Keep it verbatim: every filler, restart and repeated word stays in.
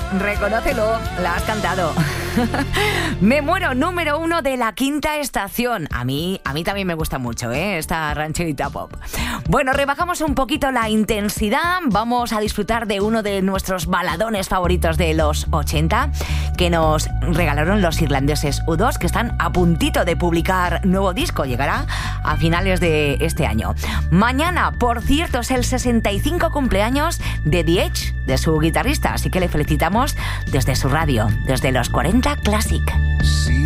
Reconócelo, la has cantado. Me muero, número uno de la quinta estación. A mí, a mí también me gusta mucho, ¿eh? Esta rancherita pop. Bueno, rebajamos un poquito la intensidad. Vamos a disfrutar de uno de nuestros baladones favoritos de los ochenta que nos regalaron los irlandeses U dos, que están a puntito de publicar nuevo disco. Llegará a finales de este año. Mañana, por cierto, es el sesenta y cinco cumpleaños de The Edge, de su guitarrista, así que le felicitamos desde su radio, desde los cuarenta Classic. Sí.